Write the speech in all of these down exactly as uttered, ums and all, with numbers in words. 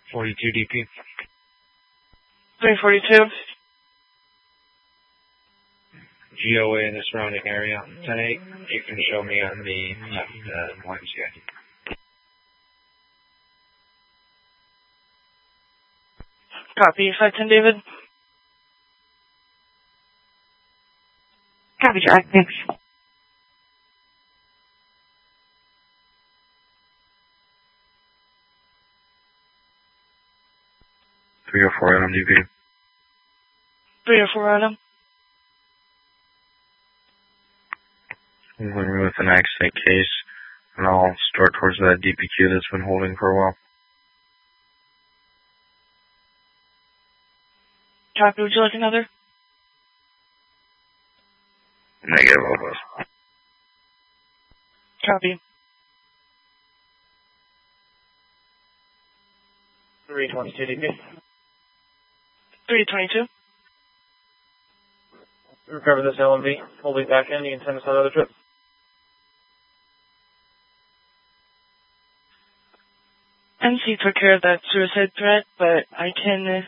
forty-two D P. three forty-two. G O A in the surrounding area. ten eight, you can show me on the left uh, Y M C A. Copy, five ten David. Copy, Jack. Thanks. three oh four Adam D P. three oh four Adam. I'm going with an accident case, and I'll start towards that D P Q that's been holding for a while. Copy, would you like another? Negative, almost. Copy. three twenty-two D P. three twenty-two. Recover this L M V. We'll be back in. You can send us on another trip. M C took care of that suicide threat, but I can uh,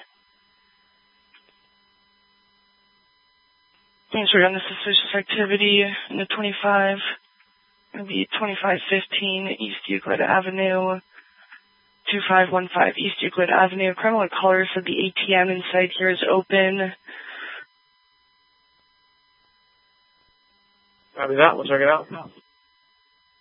answer on the suspicious activity in the twenty-five. It'll be twenty-five fifteen East Euclid Avenue, two five one five East Euclid Avenue. Criminal caller said the A T M inside here is open. Copy that. We'll check it out.